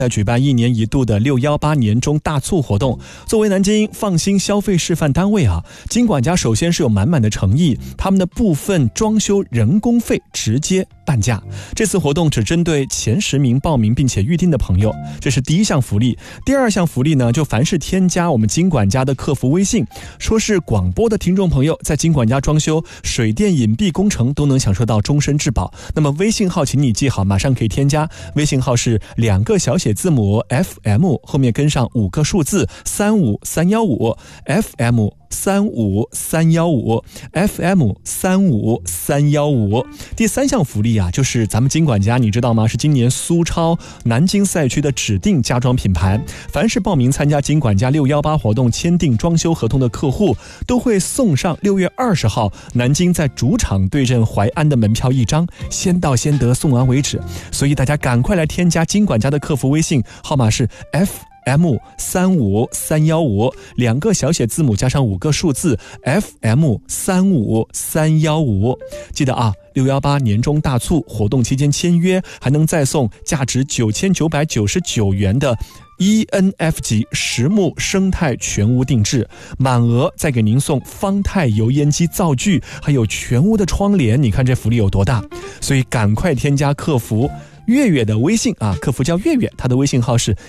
在举办1年1度的618年中大促活动。作为南京放心消费示范单位啊，金管家首先是有满满的诚意，他们的部分装修人工费直接半价。这次活动只针对前10名报名并且预定的朋友，这是第一项福利。第二项福利呢，就凡是添加我们金管家的客服微信，说是广播的听众朋友，在金管家装修、水电隐蔽工程都能享受到终身质保。那么微信号请你记好，马上可以添加，微信号是2个小写字母 FM 后面跟上5个数字35315 FM 35315 FM 35315。第三项福利啊，就是咱们金管家，你知道吗？是今年苏超南京赛区的指定家装品牌。凡是报名参加金管家618活动签订装修合同的客户，都会送上6月20号南京在主场对阵淮安的门票1张，先到先得，送完为止。所以大家赶快来添加金管家的客服微信，号码是 FM35315 2个小写字母加上5个数字 FM35315。记得啊，618年中大促活动期间签约，还能再送价值9999元的ENF 级实木生态全屋定制，满额再给您送方太油烟机灶具，还有全屋的窗帘。你看这福利有多大？所以赶快添加客服月月的微信啊，客服叫月月，他的微信号是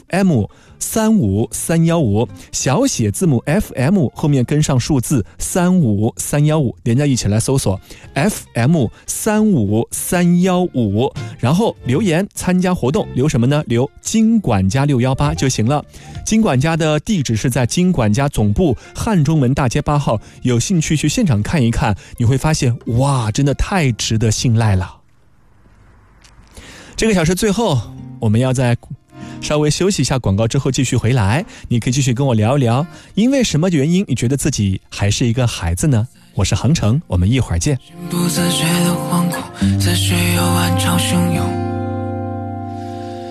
FM35315 小写字母 FM 后面跟上数字35315，连在一起来搜索 FM35315，然后留言参加活动，留什么呢？留金管家618就行了。金管家的地址是在金管家总部汉中门大街8号，有兴趣去现场看一看，你会发现哇，真的太值得信赖了。这个小时最后，我们要在稍微休息一下广告之后继续回来，你可以继续跟我聊一聊，因为什么原因你觉得自己还是一个孩子呢？我是航程，我们一会儿见。 不自觉的惶恐，思绪又暗潮汹涌，